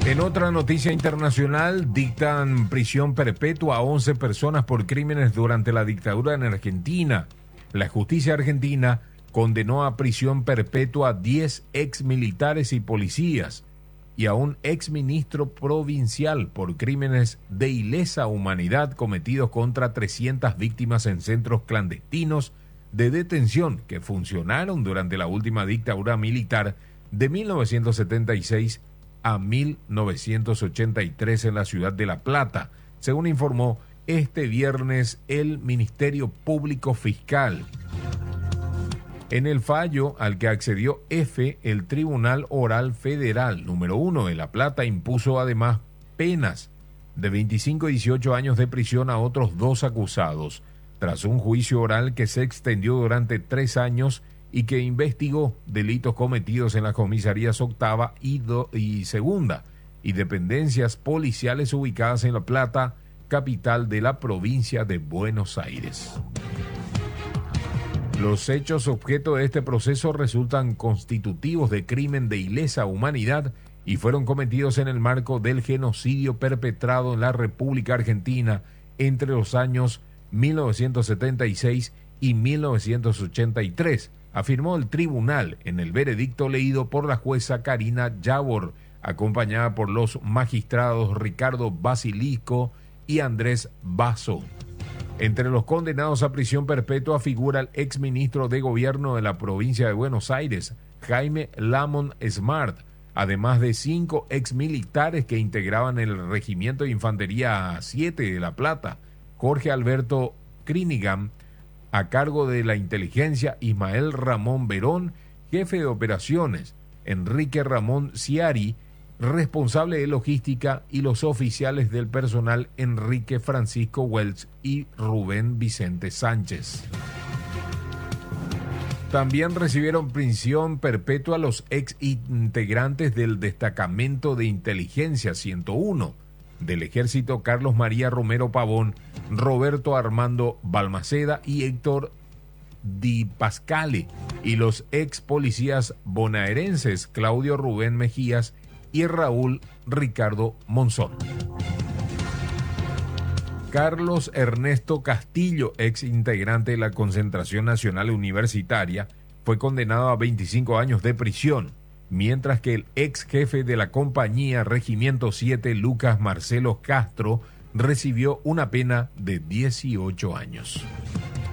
En otra noticia internacional, dictan prisión perpetua a 11 personas por crímenes durante la dictadura en Argentina. La justicia argentina condenó a prisión perpetua a 10 exmilitares y policías y a un exministro provincial por crímenes de ilesa humanidad cometidos contra 300 víctimas en centros clandestinos de detención que funcionaron durante la última dictadura militar de 1976 a 1983 en la ciudad de La Plata, según informó este viernes el Ministerio Público Fiscal. En el fallo al que accedió el Tribunal Oral Federal número 1 de La Plata impuso además penas de 25 y 18 años de prisión a otros 2 acusados, tras un juicio oral que se extendió durante 3 años y que investigó delitos cometidos en las comisarías octava y segunda y dependencias policiales ubicadas en La Plata, capital de la provincia de Buenos Aires. Los hechos objeto de este proceso resultan constitutivos de crimen de ilesa humanidad y fueron cometidos en el marco del genocidio perpetrado en la República Argentina entre los años 1976 y 1983, afirmó el tribunal en el veredicto leído por la jueza Karina Yabor, acompañada por los magistrados Ricardo Basilisco y Andrés Basso. Entre los condenados a prisión perpetua figura el exministro de Gobierno de la provincia de Buenos Aires, Jaime Lamont Smart, además de 5 exmilitares que integraban el Regimiento de Infantería 7 de La Plata, Jorge Alberto Crinigam, a cargo de la inteligencia Ismael Ramón Verón, jefe de operaciones, Enrique Ramón Ciari, responsable de logística, y los oficiales del personal Enrique Francisco Welch y Rubén Vicente Sánchez. También recibieron prisión perpetua los ex integrantes del Destacamento de Inteligencia 101 del Ejército Carlos María Romero Pavón, Roberto Armando Balmaceda y Héctor Di Pascale, y los ex policías bonaerenses Claudio Rubén Mejías y Raúl Ricardo Monzón. Carlos Ernesto Castillo, ex integrante de la Concentración Nacional Universitaria, fue condenado a 25 años de prisión, mientras que el ex jefe de la compañía Regimiento 7, Lucas Marcelo Castro, recibió una pena de 18 años.